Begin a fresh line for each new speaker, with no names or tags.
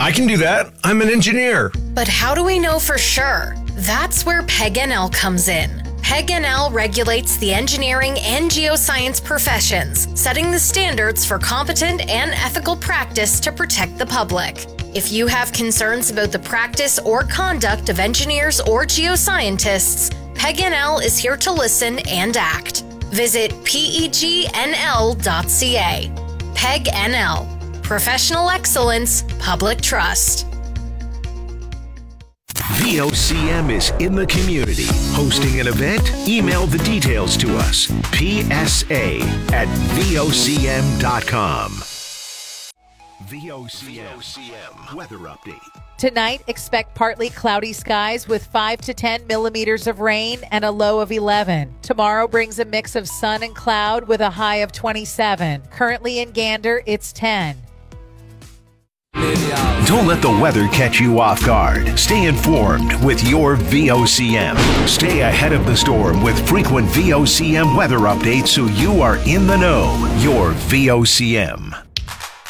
I can do that. I'm an engineer.
But how do we know for sure? That's where PEG-NL comes in. PEG-NL regulates the engineering and geoscience professions, setting the standards for competent and ethical practice to protect the public. If you have concerns about the practice or conduct of engineers or geoscientists, PEG-NL is here to listen and act. Visit pegnl.ca. PEG-NL. Professional excellence, public trust.
VOCM is in the community. Hosting an event? Email the details to us. PSA@VOCM.com. VOCM weather update.
Tonight, expect partly cloudy skies with 5 to 10 millimeters of rain and a low of 11. Tomorrow brings a mix of sun and cloud with a high of 27. Currently in Gander, it's 10.
Don't let the weather catch you off guard. Stay informed with your VOCM. Stay ahead of the storm with frequent VOCM weather updates so you are in the know. Your VOCM.